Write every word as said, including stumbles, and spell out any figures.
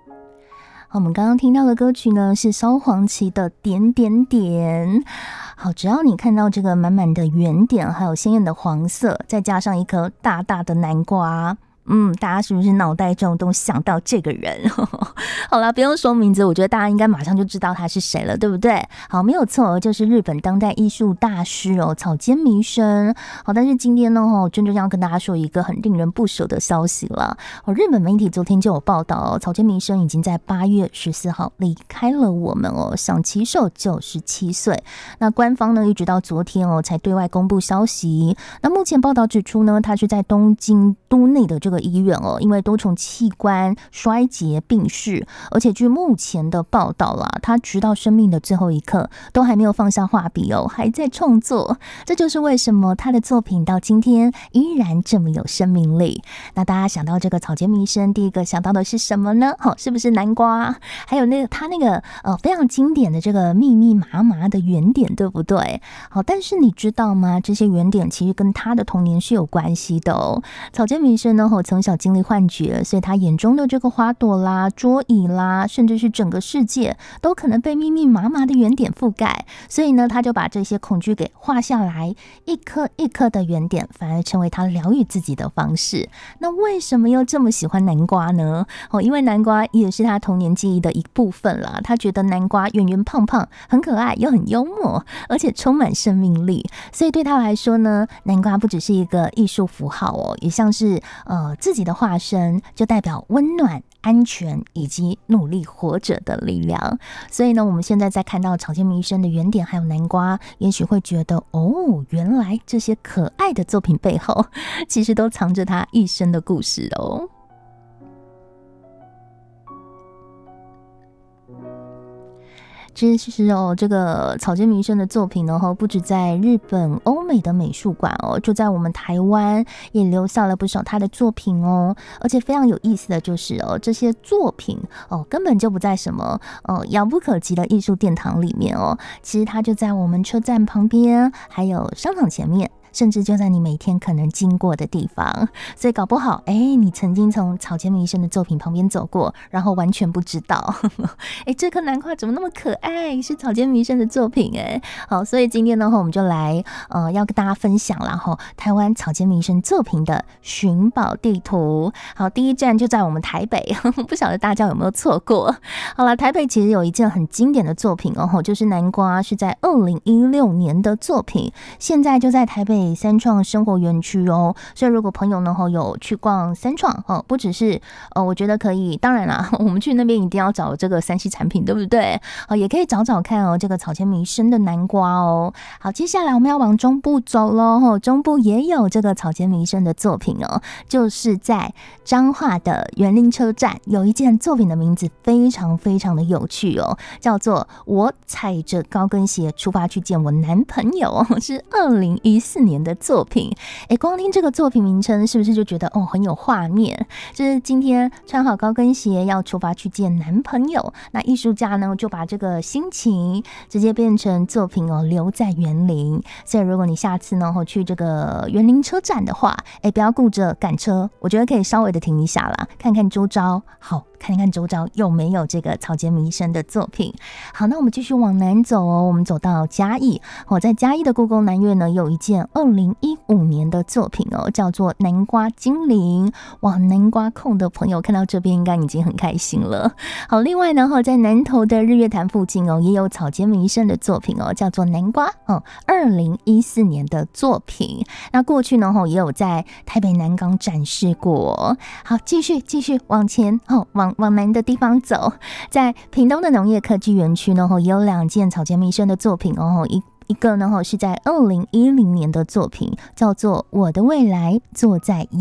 我们刚刚听到的歌曲呢是萧煌奇的点点点。好，只要你看到这个满满的圆点，还有鲜艳的黄色，再加上一颗大大的南瓜，嗯，大家是不是脑袋中都想到这个人？好啦，不用说名字，我觉得大家应该马上就知道他是谁了，对不对？好，没有错，就是日本当代艺术大师哦，草间弥生。好，但是今天呢，哦，真正要跟大家说一个很令人不舍的消息了。哦，日本媒体昨天就有报道哦，草间弥生已经在八月十四号离开了我们哦，享其寿九十七岁。那官方呢，一直到昨天哦，才对外公布消息。那目前报道指出呢，他是在东京都内的这个医院哦，因为多重器官衰竭病逝，而且据目前的报道啦，他直到生命的最后一刻都还没有放下画笔哦，还在创作。这就是为什么他的作品到今天依然这么有生命力。那大家想到这个草间弥生，第一个想到的是什么呢？哦，是不是南瓜？还有那个他那个呃非常经典的这个密密麻麻的圆点，对不对？好，但是你知道吗？这些圆点其实跟他的童年是有关系的哦。草间弥生呢，从小经历幻觉，所以他眼中的这个花朵啦、桌椅啦，甚至是整个世界，都可能被密密麻麻的圆点覆盖。所以呢，他就把这些恐惧给画下来，一颗一颗的圆点，反而成为他疗愈自己的方式。那为什么又这么喜欢南瓜呢？哦，因为南瓜也是他童年记忆的一部分啦。他觉得南瓜圆圆胖胖，很可爱，又很幽默，而且充满生命力。所以对他来说呢，南瓜不只是一个艺术符号哦，也像是呃自己的化身，就代表温暖、安全以及努力活着的力量。所以呢，我们现在在看到草间弥生的圆点还有南瓜，也许会觉得哦，原来这些可爱的作品背后，其实都藏着他一生的故事哦。其实哦，这个草间弥生的作品呢，不止在日本、欧美的美术馆哦，就在我们台湾也留下了不少他的作品哦。而且非常有意思的就是哦，这些作品哦，根本就不在什么哦遥不可及的艺术殿堂里面哦，其实它就在我们车站旁边，还有商场前面。甚至就在你每天可能经过的地方，所以搞不好，哎，你曾经从草间弥生的作品旁边走过，然后完全不知道，哎，这颗南瓜怎么那么可爱？是草间弥生的作品哎。好，所以今天呢，我们就来呃要跟大家分享啦哈，台湾草间弥生作品的寻宝地图。好，第一站就在我们台北，不晓得大家有没有错过？好了，台北其实有一件很经典的作品哦，就是南瓜是在二零一六年的作品，现在就在台北三创生活园区哦，所以如果朋友呢有去逛三创哦，不只是呃，我觉得可以，当然啦，我们去那边一定要找这个三 C 产品，对不对？哦，也可以找找看哦，这个草间弥生的南瓜哦。好，接下来我们要往中部走喽，哦，中部也有这个草间弥生的作品哦，就是在彰化的园林车站有一件作品的名字非常非常的有趣哦，叫做我踩着高跟鞋出发去见我男朋友，是二零一四年的作品。哎，光听这个作品名称是不是就觉得哦很有画面？就是今天穿好高跟鞋要出发去见男朋友，那艺术家呢就把这个心情直接变成作品哦，留在园林。所以如果你下次呢去这个园林车站的话，哎，不要顾着赶车，我觉得可以稍微的停一下啦，看看周遭，好看一看周遭有没有这个草间弥生的作品。好，那我们继续往南走哦，我们走到嘉义。我在嘉义的故宫南院呢有一件二零一五年的作品哦，叫做南瓜精灵。哇，南瓜控的朋友看到这边应该已经很开心了。好，另外呢在南投的日月潭附近哦，也有草间弥生的作品哦，叫做南瓜哦，二零一四年的作品。那过去呢也有在台北南港展示过。好，继续继续往前哦，往往南的地方走，在屏东的农业科技园区呢也有两件草间弥生的作品哦，一一个呢是在二零一零年的作品，叫做我的未来坐在